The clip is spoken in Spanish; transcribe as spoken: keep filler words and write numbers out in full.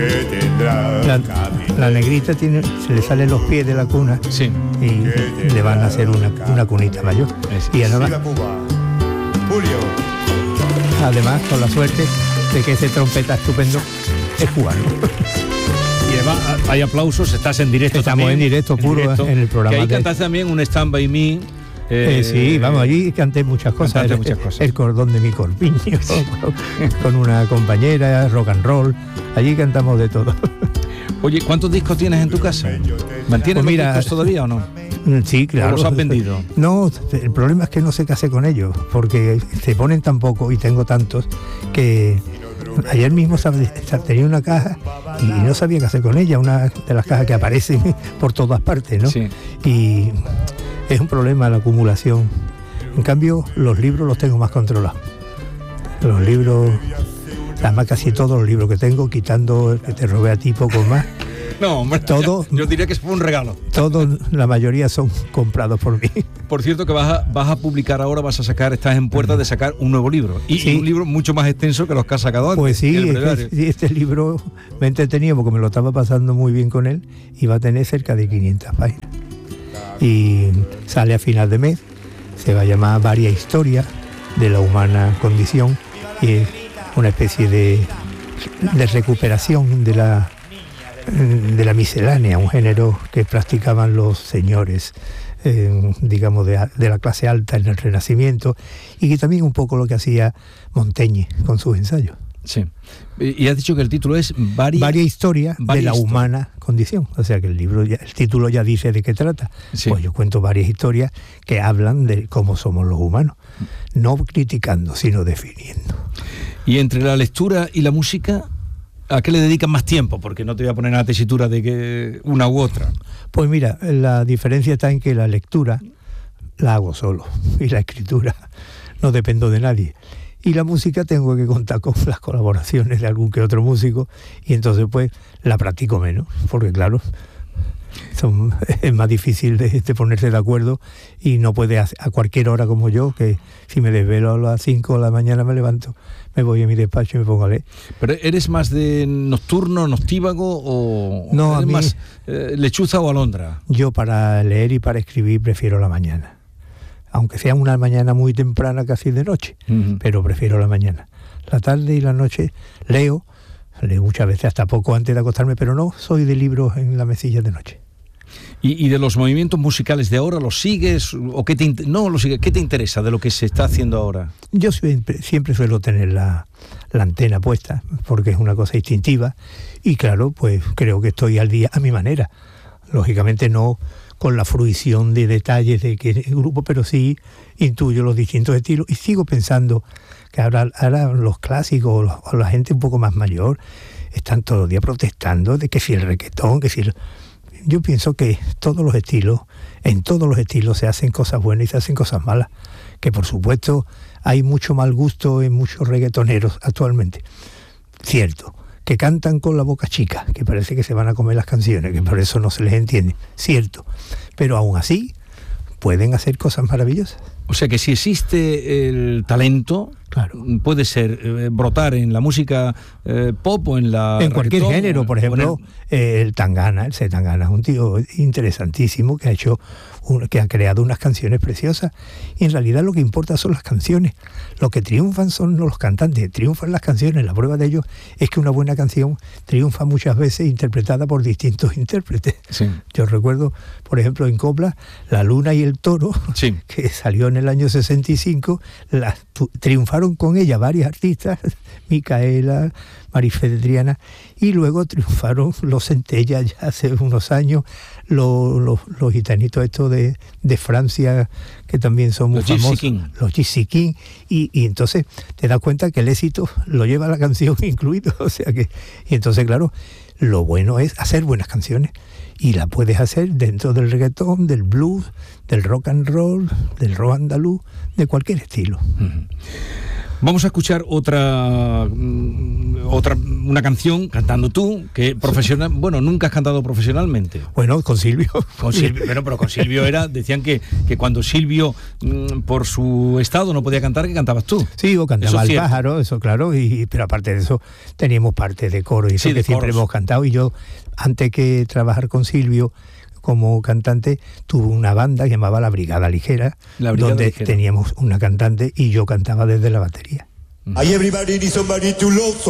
La, la negrita tiene, se le salen los pies de la cuna, sí, y le van a hacer una, una cunita mayor. Y además, además, con la suerte de que ese trompeta estupendo es cubano. Y además hay aplausos, estás en directo. Estamos también, en directo puro en, directo, en el programa. Que ahí de... cantaste también un Stand By Me. Eh, eh, sí, vamos, allí canté muchas cosas. El, muchas cosas. El cordón de mi corpiño, con una compañera, rock and roll. Allí cantamos de todo. Oye, ¿cuántos discos tienes en tu casa? ¿Mantienes pues mira, los discos todavía o no? Sí, claro. ¿O los has vendido? No, el problema es que no se case con ellos, porque se ponen tan poco y tengo tantos que ayer mismo tenía una caja y no sabía qué hacer con ella, una de las cajas que aparecen por todas partes, ¿no? Sí. Y es un problema la acumulación. En cambio, los libros los tengo más controlados. Los libros, además casi todos los libros que tengo, quitando el que te robé a ti poco más. No, hombre, todo, yo diría que fue un regalo. Todos, la mayoría son comprados por mí. Por cierto, que vas a, vas a publicar ahora, vas a sacar, estás en puerta de sacar un nuevo libro. Y, sí. y un libro mucho más extenso que los que has sacado antes. Pues sí, este, este libro me he entretenido porque me lo estaba pasando muy bien con él y va a tener cerca de quinientas páginas. Y sale a final de mes, se va a llamar Varias historias de la humana condición y es una especie de, de recuperación de la de la miscelánea, un género que practicaban los señores, eh, digamos, de, de la clase alta en el Renacimiento, y que también un poco lo que hacía Montaigne con sus ensayos. Sí. Y has dicho que el título es Varias, Varias historias varias de la historias. humana condición. O sea que el libro, ya, el título ya dice de qué trata. Sí. Pues yo cuento varias historias que hablan de cómo somos los humanos, no criticando, sino definiendo. Y entre la lectura y la música, ¿a qué le dedican más tiempo? Porque no te voy a poner en la tesitura de que una u otra. Pues mira, la diferencia está en que la lectura la hago solo y la escritura no dependo de nadie. Y la música tengo que contar con las colaboraciones de algún que otro músico y entonces pues la practico menos, porque claro, son, es más difícil de, de ponerse de acuerdo y no puede a, a cualquier hora como yo, que si me desvelo a las cinco de la mañana me levanto, me voy a mi despacho y me pongo a leer. ¿Pero eres más de nocturno, noctívago o no, eres a mí, más eh, lechuza o alondra? Yo para leer y para escribir prefiero la mañana. Aunque sea una mañana muy temprana, casi de noche, uh-huh. pero prefiero la mañana. La tarde y la noche leo, leo muchas veces hasta poco antes de acostarme, pero no soy de libros en la mesilla de noche. ¿Y, y de los movimientos musicales de ahora, los sigues o qué te, no, los sigues, qué te interesa de lo que se está haciendo ahora? Yo siempre, siempre suelo tener la, la antena puesta, porque es una cosa instintiva, y claro, pues creo que estoy al día a mi manera. Lógicamente no con la fruición de detalles de que el grupo, pero sí intuyo los distintos estilos y sigo pensando que ahora, ahora los clásicos o, los, o la gente un poco más mayor están todos los días protestando de que si el reggaetón, que si el... Yo pienso que todos los estilos, en todos los estilos se hacen cosas buenas y se hacen cosas malas, que por supuesto hay mucho mal gusto en muchos reggaetoneros actualmente, cierto, que cantan con la boca chica, que parece que se van a comer las canciones, que por eso no se les entiende, cierto, pero aún así pueden hacer cosas maravillosas. O sea que si existe el talento, claro, puede ser eh, brotar en la música eh, pop o en la... En cualquier género, por ejemplo, el... Eh, el Tangana, el C. Tangana es un tío interesantísimo que ha hecho, un, que ha creado unas canciones preciosas y en realidad lo que importa son las canciones. Lo que triunfan son no los cantantes, triunfan las canciones. La prueba de ello es que una buena canción triunfa muchas veces interpretada por distintos intérpretes. Sí. Yo recuerdo, por ejemplo, en copla, La Luna y el Toro, sí. que salió en el año sesenta y cinco, la, tu, triunfaron con ella varios artistas, Micaela, Marifé de Triana, y luego triunfaron los Centella ya hace unos años, los, los, los gitanitos estos de, de Francia, que también son muy los famosos, Gypsy King. los Gypsy King, y, y entonces te das cuenta que el éxito lo lleva la canción incluido, o sea que, y entonces claro, lo bueno es hacer buenas canciones, y la puedes hacer dentro del reggaetón, del blues, del rock and roll, del rock andaluz, de cualquier estilo. Uh-huh. Vamos a escuchar otra otra una canción cantando tú, que profesional, bueno, nunca has cantado profesionalmente. Bueno, con Silvio. Con Silvio, pero, pero con Silvio era, decían que, que cuando Silvio mmm, por su estado no podía cantar, que cantabas tú. Sí, o cantaba el pájaro, eso claro, y pero aparte de eso teníamos parte de coro y eso sí, que siempre coros. Hemos cantado. Y yo, antes que trabajar con Silvio como cantante, tuve una banda que llamaba La Brigada Ligera, La Brigada donde Ligera. Teníamos una cantante y yo cantaba desde la batería. Ay, everybody needs somebody to love.